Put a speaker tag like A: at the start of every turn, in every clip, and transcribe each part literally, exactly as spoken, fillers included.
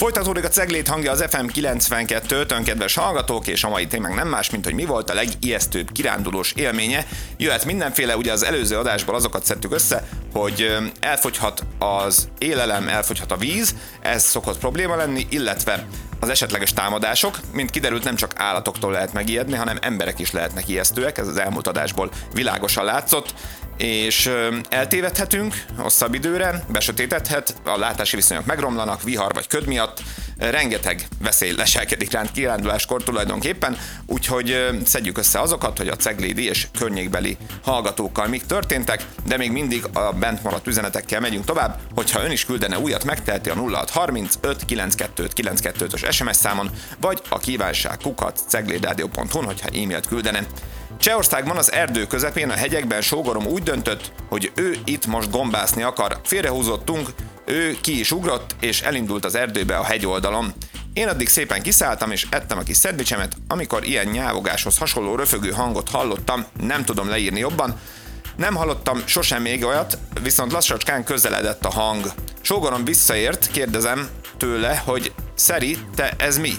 A: Folytatódik a Ceglét hangja az ef em kilencvenkettőn, kedves hallgatók, és a mai témánk nem más, mint hogy mi volt a legijesztőbb kirándulós élménye. Jöhet mindenféle, ugye az előző adásból azokat szedtük össze, hogy elfogyhat az élelem, elfogyhat a víz, ez szokott probléma lenni, illetve az esetleges támadások, mint kiderült, nem csak állatoktól lehet megijedni, hanem emberek is lehetnek ijesztőek, ez az elmúlt adásból világosan látszott, és eltévedhetünk hosszabb időre, besötétedhet, a látási viszonyok megromlanak, vihar vagy köd miatt, rengeteg veszély leselkedik ránt kiránduláskor tulajdonképpen, úgyhogy szedjük össze azokat, hogy a ceglédi és környékbeli hallgatókkal mik történtek, de még mindig a bent maradt üzenetekkel megyünk tovább, hogyha ön is küldene újat, megteheti a nulla hat harmincöt kilencvenkettő kilencvenkettős es em es számon, vagy a kívánság kukac ceglédradio pont hu-n, hogyha e-mailt küldene. Csehországban az erdő közepén a hegyekben sógorom úgy döntött, hogy ő itt most gombászni akar. Félrehúzottunk, ő ki is ugrott, és elindult az erdőbe a hegyoldalon. Én addig szépen kiszálltam, és ettem a kis szendvicsemet, amikor ilyen nyávogáshoz hasonló röfögő hangot hallottam, nem tudom leírni jobban. Nem hallottam sosem még olyat, viszont lassacskán közeledett a hang. Sógorom visszaért, kérdezem tőle, hogy Szeri, te ez mi?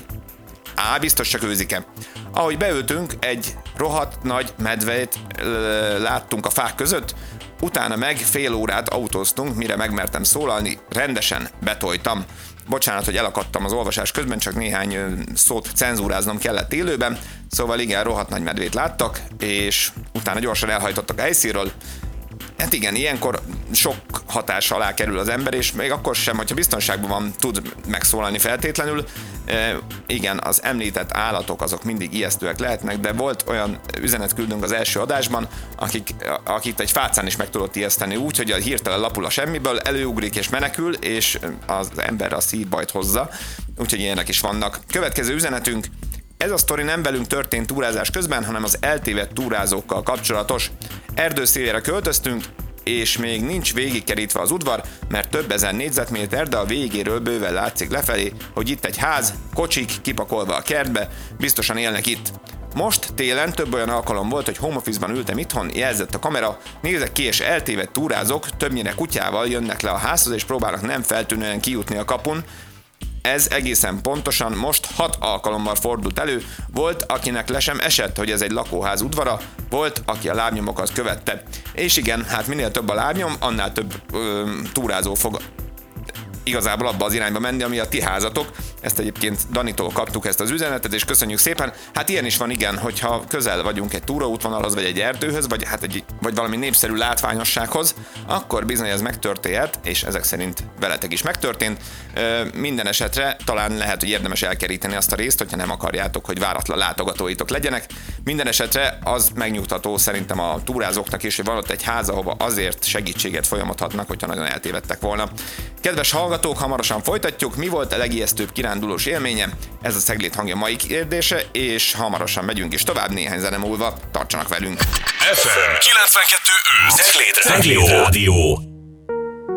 A: Á, biztos csak őzike. Ahogy beültünk, egy rohadt nagy medvét ö, láttunk a fák között, utána meg fél órát autóztunk, mire megmertem szólalni, rendesen betoltam. Bocsánat, hogy elakadtam az olvasás közben, csak néhány szót cenzúráznom kellett élőben, szóval igen, rohadt nagy medvét láttak, és utána gyorsan elhajtottak a helyszínről. Hát igen, ilyenkor sok hatás alá kerül az ember, és még akkor sem, hogyha biztonságban van, tud megszólalni feltétlenül. E, igen, az említett állatok azok mindig ijesztőek lehetnek, de volt olyan üzenet küldünk az első adásban, akik, akit egy fácán is meg tudott ijeszteni úgy, hogy a hirtelen lapul a semmiből, előugrik és menekül, és az ember a szívbajt hozza, úgyhogy ilyenek is vannak. Következő üzenetünk: ez a sztori nem velünk történt túrázás közben, hanem az eltévedt túrázókkal kapcsolatos. Erdőszélére költöztünk, és még nincs végigkerítve az udvar, mert több ezer négyzetméter, de a végéről bőven látszik lefelé, hogy itt egy ház, kocsik kipakolva a kertbe, biztosan élnek itt. Most télen több olyan alkalom volt, hogy home office-ban ültem itthon, jelzett a kamera, nézek ki, és eltévedt túrázók többnyire kutyával jönnek le a házhoz, és próbálnak nem feltűnően kijutni a kapun. Ez egészen pontosan most hat alkalommal fordult elő, volt, akinek le sem esett, hogy ez egy lakóház udvara, volt, aki a lábnyomokat követte. És igen, hát minél több a lábnyom, annál több ö, túrázó fog igazából abba az irányba menni, ami a ti házatok. Ezt egyébként Danitól kaptuk ezt az üzenetet, és köszönjük szépen. Hát ilyen is van, igen, hogyha közel vagyunk egy túraútvonalhoz, vagy egy erdőhöz, vagy, hát egy, vagy valami népszerű látványossághoz, akkor bizony ez megtörténhet, és ezek szerint veletek is megtörtént. Minden esetre talán lehet, hogy érdemes elkeríteni azt a részt, hogyha nem akarjátok, hogy váratlan látogatóitok legyenek. Minden esetre az megnyugtató szerintem a túrázóknak is, hogy van ott egy ház, ahova azért segítséget folyamodhatnak, hogyha nagyon eltévedtek volna. Kedves hallgatók, hamarosan folytatjuk. Mi volt a legijesztőbb kirándulós élménye? Ez a Ceglét hangja mai kérdése, és hamarosan megyünk is tovább néhány zene múlva. Tartsanak velünk!
B: ef em kilencvenkettő Ceglét Rádió.